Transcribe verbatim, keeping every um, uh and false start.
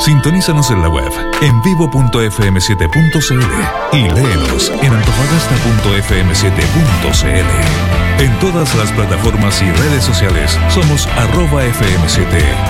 Sintonízanos en la web en vivo punto f m siete punto c l y léenos en antofagasta punto f m siete punto c l. En todas las plataformas y redes sociales somos arroba F M siete.